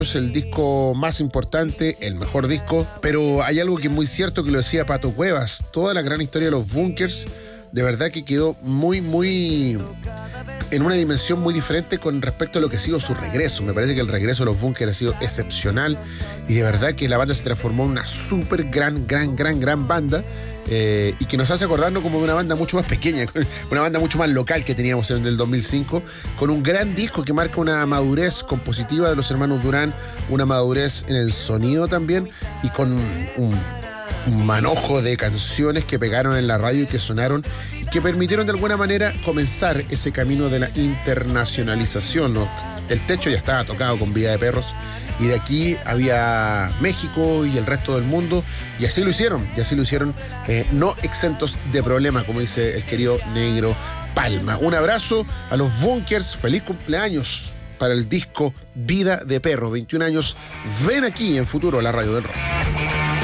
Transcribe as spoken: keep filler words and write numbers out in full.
Es el disco más importante, el mejor disco, pero hay algo que es muy cierto que lo decía Pato Cuevas, toda la gran historia de los Bunkers, de verdad que quedó muy, muy en una dimensión muy diferente con respecto a lo que ha sido su regreso. Me parece que el regreso de los Bunkers ha sido excepcional y de verdad que la banda se transformó en una súper gran, gran, gran, gran banda eh, y que nos hace acordarnos como de una banda mucho más pequeña, una banda mucho más local que teníamos en el dos mil cinco, con un gran disco que marca una madurez compositiva de los hermanos Durán, una madurez en el sonido también y con un, un manojo de canciones que pegaron en la radio y que sonaron, que permitieron de alguna manera comenzar ese camino de la internacionalización, ¿no? El techo ya estaba tocado con Vida de Perros y de aquí había México y el resto del mundo y así lo hicieron, y así lo hicieron eh, no exentos de problemas, como dice el querido Negro Palma. Un abrazo a los Bunkers, feliz cumpleaños para el disco Vida de Perros, veintiún años, ven aquí en Futuro, la radio del rock.